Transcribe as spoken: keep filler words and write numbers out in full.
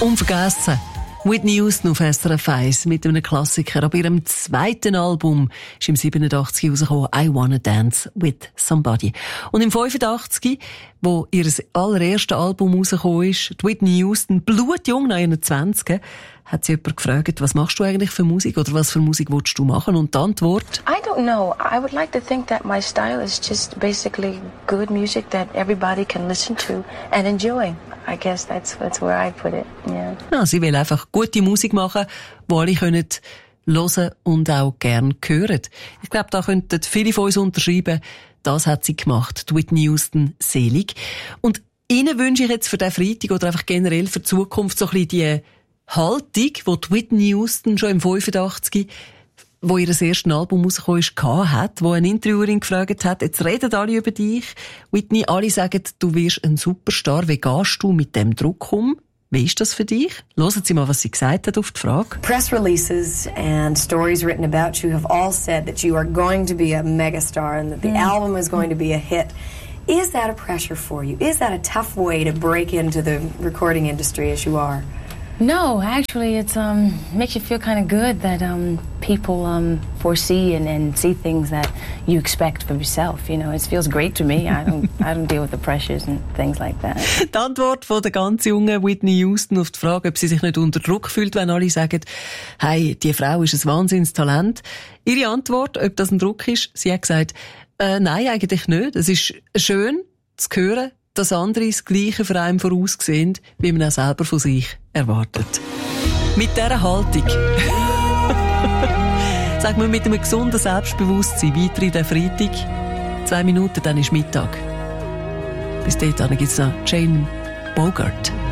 Unvergessen. Whitney Houston auf S R F eins mit einem Klassiker. Ab ihrem zweiten Album ist im siebenundachtzig rausgekommen I Wanna Dance with Somebody. Und im fünfundachtzig, wo ihr allererstes Album rausgekommen ist, die Whitney Houston, blutjung nach ihren zwanzig, hat sie jemand gefragt, was machst du eigentlich für Musik oder was für Musik willst du machen? Und die Antwort? I don't know. I would like to think that my style is just basically good music that everybody can listen to and enjoy. I guess that's, that's where I put it, yeah. Ja, sie will einfach gute Musik machen, die alle können hören und auch gern hören. Ich glaube, da könnten viele von uns unterschreiben, das hat sie gemacht, die Whitney Houston selig. Und Ihnen wünsche ich jetzt für den Freitag oder einfach generell für die Zukunft so ein bisschen die Haltung, die die Whitney Houston schon im fünfundachtzig, wo ihr erstes Album rausgekommen ist, hat, wo eine Interviewerin gefragt hat, jetzt reden alle über dich. Whitney, alle sagen, du wirst ein Superstar. Wie gehst du mit dem Druck um? Wie ist das für dich? Hören Sie mal, was sie gesagt hat auf die Frage. Press releases and stories written about you have all said that you are going to be a megastar and that the mm. album is going to be a hit. Is that a pressure for you? Is that a tough way to break into the recording industry as you are? No, actually, it's um makes you feel kind of good that um people um foresee and, and see things that you expect from yourself. You know, it feels great to me. I don't I don't deal with the pressures and things like that. Die Antwort von der ganz jungen Whitney Houston auf die Frage, ob sie sich nicht unter Druck fühlt, wenn alle sagen, hey, die Frau ist ein Wahnsinnstalent. Ihre Antwort, ob das ein Druck ist, sie hat gesagt, äh, nein, eigentlich nicht. Es ist schön zu hören, dass andere das Gleiche für einen voraussehen, wie man auch selber von sich erwartet. Mit dieser Haltung, sagen wir mit einem gesunden Selbstbewusstsein, weiter in den Freitag. Zwei Minuten, dann ist Mittag. Bis dahin gibt es noch Jane Bogart.